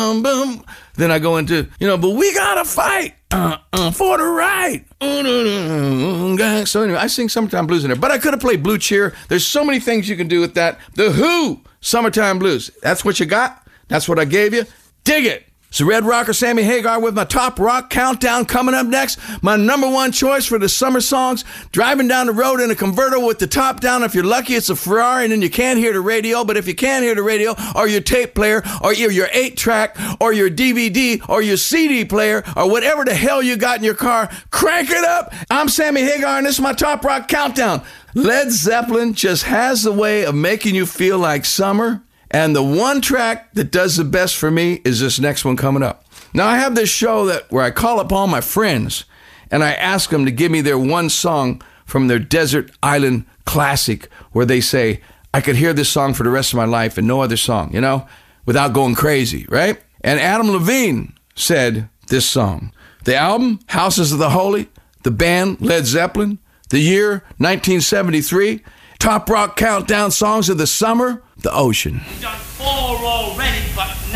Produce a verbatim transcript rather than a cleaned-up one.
boom, boom. Then I go into, you know, but we gotta fight uh, uh, for the right. So anyway, I sing Summertime Blues in there. But I could have played Blue Cheer. There's so many things you can do with that. The Who, Summertime Blues. That's what you got. That's what I gave you. Dig it. It's the Red Rocker, Sammy Hagar, with my top rock countdown coming up next. My number one choice for the summer songs, driving down the road in a convertible with the top down. If you're lucky, it's a Ferrari, and then you can't hear the radio. But if you can't hear the radio, or your tape player, or your, your eight track, or your D V D, or your C D player, or whatever the hell you got in your car, crank it up. I'm Sammy Hagar, and this is my top rock countdown. Led Zeppelin just has the way of making you feel like summer. And the one track that does the best for me is this next one coming up. Now, I have this show that where I call up all my friends and I ask them to give me their one song from their desert island classic where they say, I could hear this song for the rest of my life and no other song, you know, without going crazy, right? And Adam Levine said this song. The album, Houses of the Holy, the band, Led Zeppelin, the year, nineteen seventy-three, top rock countdown songs of the summer, the ocean. We've done four already, but